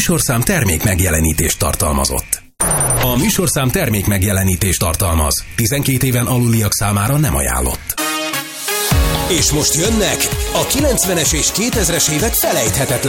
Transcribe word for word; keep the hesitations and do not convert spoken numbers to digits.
műsorszám termék megjelenítést tartalmazott. A műsorszám termék megjelenítést tartalmaz. tizenkét éven aluliak számára nem ajánlott. És most jönnek a kilencvenes és kétezres évek felejthetetlen